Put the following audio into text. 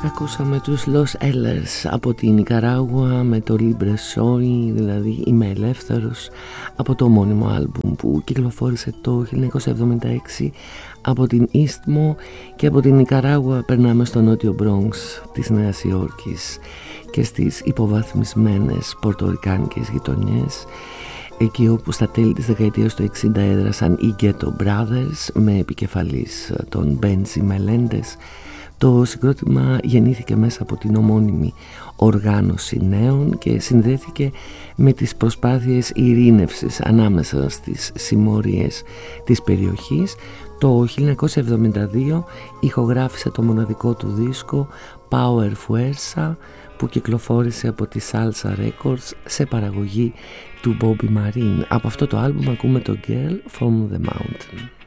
Ακούσαμε τους Los Ellers από την Νικαράγουα με το Libre Soy, δηλαδή Είμαι Ελεύθερος, από το ομώνυμο άλμπουμ που κυκλοφόρησε το 1976 από την Istmo. Και από την Νικαράγουα περνάμε στο νότιο Bronx της Νέας Υόρκης και στις υποβαθμισμένες πορτορικάνικες γειτονιές, εκεί όπου στα τέλη της δεκαετίας του 60 έδρασαν οι Ghetto Brothers με επικεφαλής τον Benzi Melendez. Το συγκρότημα γεννήθηκε μέσα από την ομώνυμη οργάνωση νέων και συνδέθηκε με τις προσπάθειες ειρήνευσης ανάμεσα στις συμμορίες της περιοχής. Το 1972 ηχογράφησε το μοναδικό του δίσκο Power Fuerza, που κυκλοφόρησε από τη Salsa Records σε παραγωγή του Bobby Marin. Από αυτό το άλμπουμ ακούμε το Girl from the Mountain.